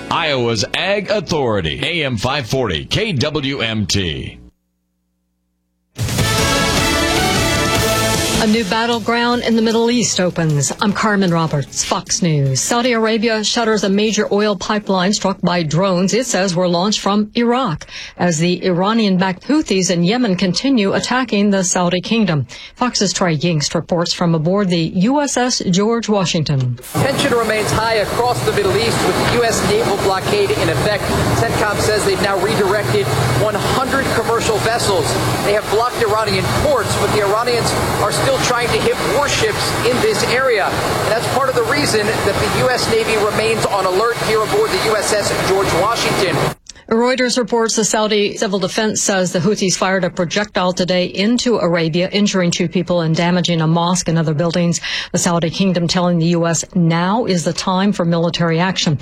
Iowa's Ag Authority, AM 540, KWMT. A new battleground in the Middle East opens. I'm Carmen Roberts, Fox News. Saudi Arabia shutters a major oil pipeline struck by drones it says were launched from Iraq as the Iranian-backed Houthis in Yemen continue attacking the Saudi kingdom. Fox's Trey Yingst reports from aboard the USS George Washington. Tension remains high across the Middle East with the U.S. naval blockade in effect. CENTCOM says they've now redirected 100 commercial vessels. They have blocked Iranian ports, but the Iranians are still trying to hit warships in this area. And that's part of the reason that the U.S. Navy remains on alert here aboard the USS George Washington. Reuters reports the Saudi Civil Defense says the Houthis fired a projectile today into Arabia, injuring 2 people and damaging a mosque and other buildings. The Saudi kingdom telling the U.S. now is the time for military action.